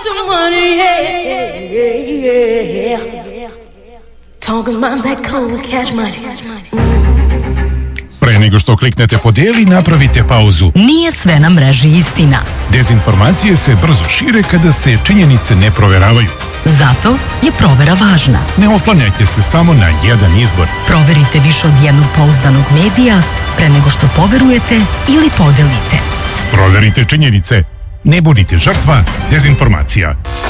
the money, yeah. Talking about that cold cash money. Pre nego što kliknete podijeli, napravite pauzu. Nije sve na mreži istina. Dezinformacije se brzo šire kada se činjenice ne proveravaju. Zato je provera važna. Ne oslanjajte se samo na jedan izbor. Proverite više od jednog pouzdanog medija pre nego što poverujete ili podelite. Proverite činjenice. Ne budite žrtva dezinformacija.